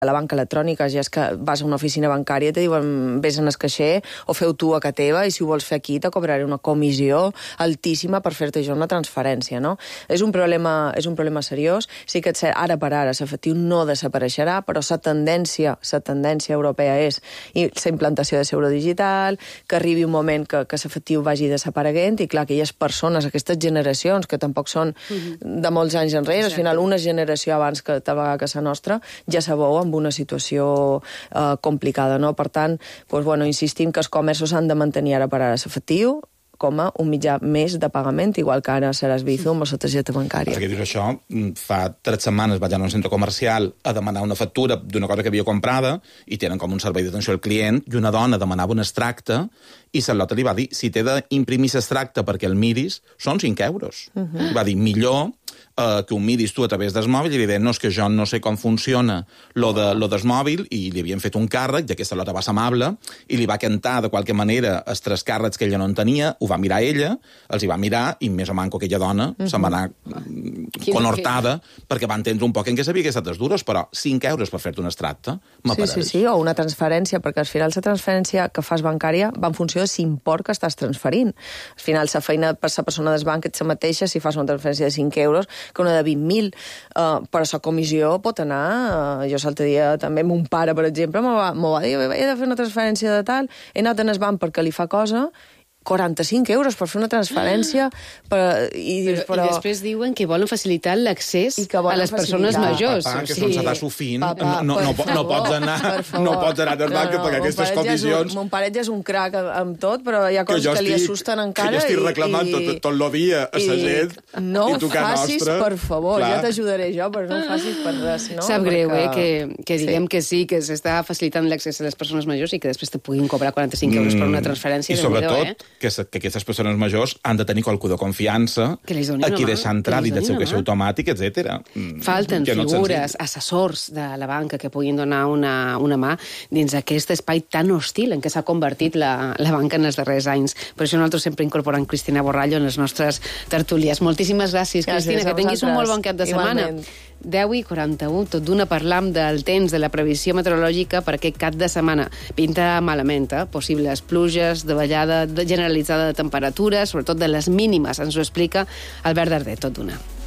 A la banca electrònica ja és que vas a una oficina bancària i te diuen vés en el caixer o feu tu a casa teva i si ho vols fer aquí te cobraré una comissió altíssima per fer-te jo una transferència, no? És un problema seriós. Sí que ara per ara l'efectiu no desapareixerà, però la tendència europea és la implantació de l'euro digital, que arribi un moment que l'efectiu vagi desapareguent i clar, aquelles persones, aquestes generacions que tampoc són de molts anys enrere, al final una generació abans que tal vegada que la nostra, ja sabeu amb una situació complicada, no? Per tant, insistim que els comerços han de mantenir ara per ara l'efectiu com a un mitjà més de pagament, igual que ara seràs Bizum o la targeta bancària. Perquè dius això, fa 3 setmanes vaig anar a un centre comercial a demanar una factura d'una cosa que havia comprada i tenen com un servei d'atenció al client i una dona demanava un extracte i Charlotte li va dir, si t'he d'imprimir l'extracte perquè el miris, són 5 euros. Va dir, millor que ho miris tu a través del mòbil i li deien, no, és que jo no sé com funciona lo del mòbil i li havien fet un càrrec i aquesta Charlotte va ser amable i li va cantar de qualque manera els 3 càrrecs que ella no en tenia, ho va mirar ella, els hi va mirar i més o manco aquella dona se'n va anar conhortada perquè va entendre un poc en què sabia que estat duros, però 5 euros per fer-te un extracte m'apareix. Sí, o una transferència, perquè al final la transferència que fas bancària va en funció de l'import que estàs transferint. Al final la feina per la persona del banc és la mateixa si fas una transferència de 5 euros que una de 20.000, però la comissió pot anar... Jo l'altre dia també mon pare, per exemple, m'ho va dir, he de fer una transferència de tal, he anat en el banc perquè li fa cosa, 45 euros per fer una transferència i després diuen que volen facilitar l'accés a les persones majors. Papà, que són s'ha sofint, no pots anar al banc perquè aquestes comissions... Mon pare ja és un crac amb tot, però hi ha coses que li assusten encara. Que jo estic reclamant tot el dia a la gent no ho facis, per favor, ja t'ajudaré jo, però no ho facis per res. Sap greu, que diguem que sí, que s'està facilitant l'accés a les persones majors i que després te puguin cobrar 45 euros per una transferència. I sobretot que aquestes persones majors han de tenir qualcú de confiança a qui deixar entrar dins del seu caixer automàtic, etc. Falten figures, assessors de la banca que puguin donar una mà dins aquest espai tan hostil en què s'ha convertit la banca en els darrers anys. Per això nosaltres sempre incorporem Cristina Borrallo en les nostres tertúlies. Moltíssimes gràcies, Cristina, que tinguis un molt bon cap de setmana. 10:41, tot d'una parlam del temps, de la previsió meteorològica per aquest cap de setmana. Pinta malament, possibles pluges, davallada generalitzada de temperatures, sobretot de les mínimes, ens ho explica Albert Darder, tot d'una.